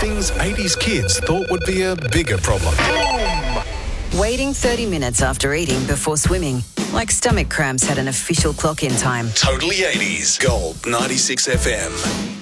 things 80s kids thought would be a bigger problem. Waiting 30 minutes after eating before swimming. Like stomach cramps had an official clock-in time. Totally 80s. Gold 96 FM.